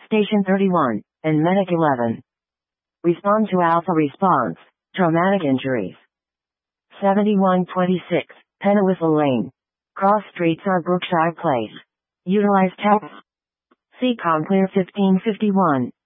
Station 31, and Medic 11. Respond to Alpha Response, traumatic injuries. 7126, Pennywhistle Lane. Cross streets are Brookshire Place. Utilize text. CCOM Clear 1551.